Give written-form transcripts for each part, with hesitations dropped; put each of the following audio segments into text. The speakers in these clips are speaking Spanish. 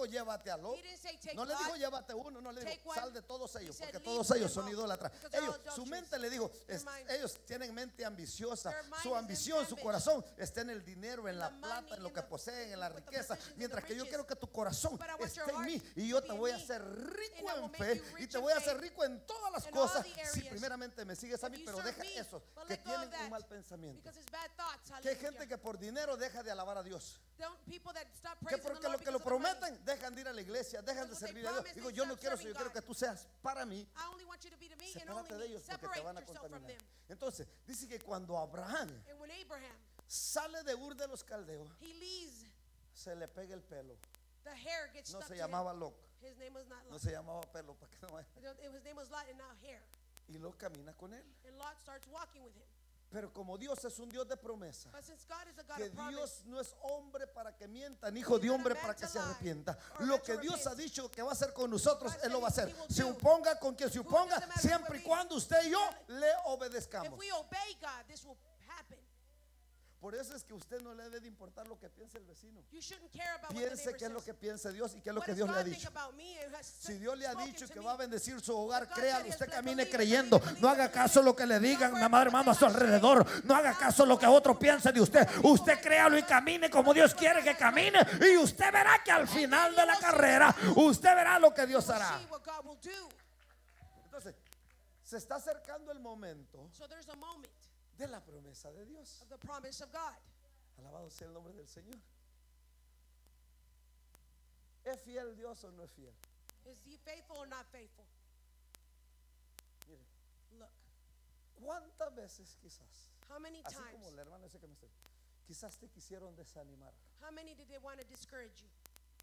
llévate a Lot. He didn't say take No le dijo Lot. llévate uno, no le Take dijo one. sal de todos ellos, He said, porque leave todos ellos them son all, idólatras. because they're Ellos, all su adulterous. mente le dijo, Their mind- ellos tienen mente ambiciosa. Their mind Su is ambición, su ambitious. corazón está en el dinero, en In la the plata, money, en lo in que the- poseen, en la with the riqueza. possessions and Mientras the que yo riches. quiero que tu corazón But I want esté your en mí heart y yo to te be voy in a me. hacer And rico I will en make fe you y rich te in voy a hacer faith rico en todas las in all cosas the si areas. primeramente me sigues a If mí, you pero serve deja me, eso, but que let go of tienen un that, mal pensamiento. because it's bad thoughts. Que hay Hallelujah. gente que por dinero deja de alabar a Dios. People that stop Que praising the porque Lord lo que lo because of the money. prometen, dejan de ir a la iglesia, dejan de Because what they servir a Dios. promise, Digo, they yo no stop quiero eso, yo serving quiero que God. tú seas para mí. I only want you to be to me and Sepárate only de me. ellos porque te Separate van a yourself from contaminar. them. Entonces, dice que cuando Abraham And when Abraham, sale de Ur de los Caldeos, he leaves, se le pega el pelo. the hair gets No stuck se to him. llamaba Lot, His name was not no Lot. se llamaba pelo, para que no His name was Lot and now hair. y Lot camina con él. And Lot starts walking with him. Pero como Dios es un Dios de promesa, But since God is a God que of promise, Dios no es hombre para que mienta, ni hijo de hombre para que se arrepienta. Lo que Dios ha dicho que va a hacer con nosotros, Él lo va a hacer. Se oponga con quien se oponga, siempre y cuando usted y yo le if obedezcamos. we obey God, this will happen. Por eso es que usted no le debe de importar lo que piense el vecino. You shouldn't care about what the Piense neighbor qué es lo says. que piense Dios y qué es lo What que does Dios le ha God think dicho. about me and has Si Dios le ha spoken dicho to que me? va a bendecir su hogar, God créalo, said usted yes, camine believe it, creyendo. believe it, No haga believe it. caso lo que le digan, No mi madre, hermano, a su alrededor. No haga caso lo que otro piense de usted. Usted créalo y camine como Dios quiere que camine. Y usted verá que al final de la carrera, usted verá lo que Dios You will hará. see what God will do. Entonces, se está acercando el momento So there's a moment de la promesa de Dios. of the promise of God. Alabado sea el nombre del Señor. ¿Es fiel Dios o no es fiel? Is he faithful or not faithful? Mire, Look, ¿cuántas veces quizás, how many así times, como el hermano ese que me está, quizás te quisieron desanimar, how many did they want to discourage you?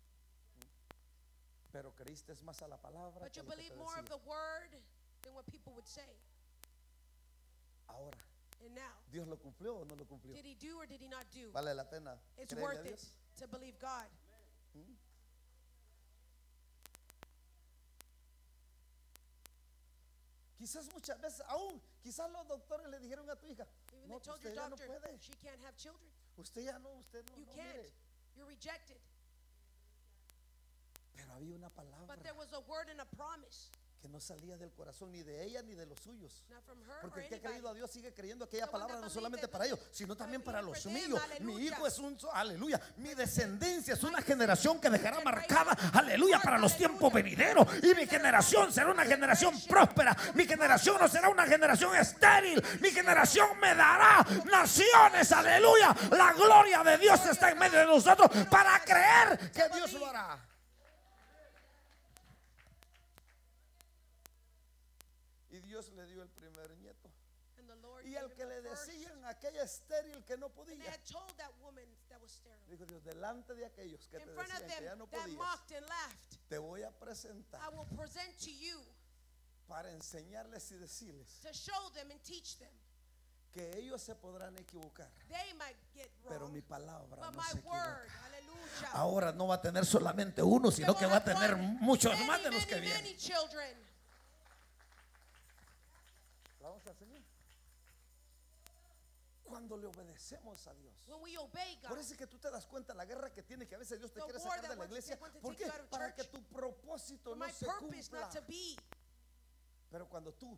pero creíste más a la palabra But que you a lo que te believe more of decía? the word than what people would say. Ahora, And now, ¿Dios lo cumplió o no lo cumplió? did he do or did he not do? Vale la pena It's creerle a worth it Dios. to believe God. Quizás muchas veces, aún, quizás los doctores le dijeron a tu hija, Even no, they told your usted ya no doctor puede, she can't have children. usted ya no, You no, can't. mire. You're rejected. Pero había una palabra But there was a word and a promise, que no salía del corazón ni de ella ni de los suyos. not from her Porque or el que ha anybody. creído a Dios sigue creyendo aquella The one palabra that no believed solamente it, para ellos, sino también para believed los for them, míos. Mi aleluya. hijo es aleluya, mi descendencia es una generación que dejará marcada, aleluya, para los tiempos venideros. Y mi generación será una generación próspera. Mi generación no será una generación estéril. Mi generación me dará naciones, aleluya. La gloria de Dios está en medio de nosotros para creer que Dios lo hará. Y Dios le dio el primer nieto. And the Lord Y gave el him que the le first. decían aquella estéril que no And they podía, had told that woman that was sterile, dijo Dios, delante de aquellos que in te front of decían que ya them no that podías, mocked and laughed, te voy a I presentar will present to you para enseñarles y decirles to show them and teach them. que ellos se podrán equivocar, They might get pero wrong, mi palabra but no my se word, equivoca. hallelujah, Ahora no va a tener solamente uno, they sino will que va a have tener one, muchos many, más de los que many, vienen. many children. Vamos al Señor. Cuando le obedecemos a Dios. When we obey God, Por eso es que tú te das cuenta la guerra que tiene, que a veces Dios te The quiere war sacar de that la wants iglesia. to ¿Por take qué? you out of Para church. que tu propósito for no my se purpose cumpla. not to be. Pero cuando tú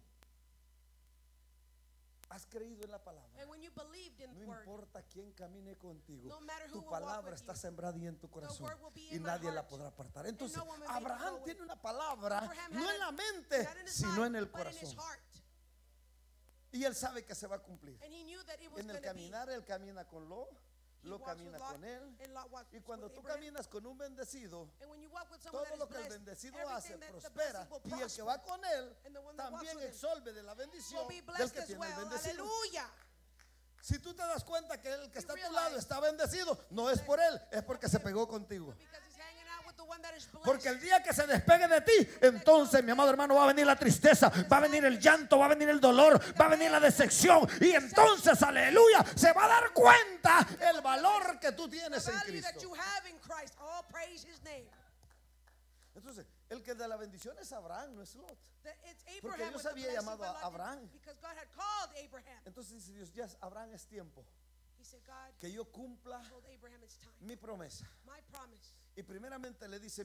has creído en la palabra, And when you believed in no the word, importa quién camine contigo, no matter who tu will walk palabra with está you, sembrada y en tu corazón, word will be y in my nadie la heart, podrá apartar. Entonces, no one will make it go Abraham away. tiene una palabra, Abraham no had en la it, mente, not in his sino mind, en el but in his corazón. heart. Y él sabe que se va a cumplir. And he knew that it was En el going to be. caminar, él camina con Lot, He Lot walks with camina Lot, con él. and Lot walks Y cuando with tú Abraham. caminas con un bendecido, And when you walk with someone todo lo that que is el blessed, bendecido hace everything that the prospera, blessing will y el que prosper. va con él And the one that walks también with him exolve de la bendición will be del blessed que as tiene el well. bendecido. Hallelujah. Si tú te das cuenta que el que You está a tu realize lado está bendecido, no es por él, es porque se pegó contigo. Because he's hanging out with the one that is blessed. Porque el día que se despegue de ti, entonces, mi amado hermano, va a venir la tristeza, va a venir el llanto, va a venir el dolor, va a venir la decepción. Y entonces, aleluya, se va a dar cuenta el valor que tú the tienes en value that Cristo. you have in Christ. All praise his name. Entonces, el que de la bendición es Abraham, no es Lot. It's Porque Abraham Dios with the había blessing, llamado but a Lot Abraham. didn't, because God had called Abraham. Entonces dice Dios, ya Abraham, es tiempo He said, God que yo cumpla told Abraham it's time. mi promesa. My promise. Y primeramente le dice,